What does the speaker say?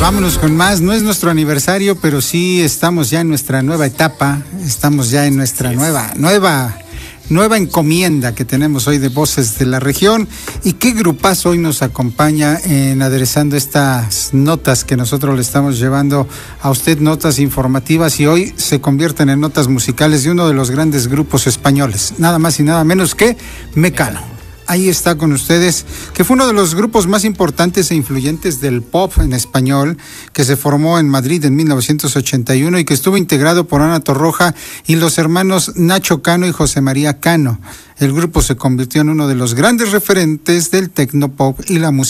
Vámonos con más. No es nuestro aniversario, pero sí estamos ya en nuestra nueva etapa. Estamos ya en nuestra nueva encomienda que tenemos hoy de Voces de la Región. Y qué grupazo hoy nos acompaña en aderezando estas notas que nosotros le estamos llevando a usted, notas informativas, y hoy se convierten en notas musicales de uno de los grandes grupos españoles, nada más y nada menos que Mecano. Ahí está con ustedes, que fue uno de los grupos más importantes e influyentes del pop en español, que se formó en Madrid en 1981 y que estuvo integrado por Ana Torroja y los hermanos Nacho Cano y José María Cano. El grupo se convirtió en uno de los grandes referentes del tecnopop y la música